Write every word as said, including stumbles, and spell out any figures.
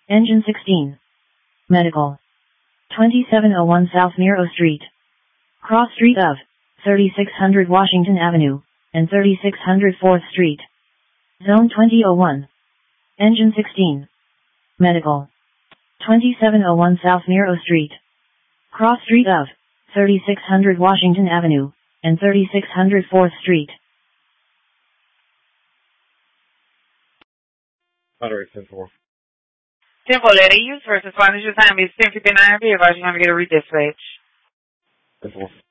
Engine sixteen. Medical. twenty-seven oh one South Miro Street. Cross street of thirty-six hundred Washington Avenue and thirty-six hundred fourth Street. Zone twenty oh one. Engine sixteen. Medical. twenty-seven oh one South Miro Street. Cross street of thirty-six hundred Washington Avenue and thirty-six hundred fourth Street. Battery ten four. ten four, letter use versus financial time is ten fifty-nine. Be advised you're going to get a redispatch. ten four.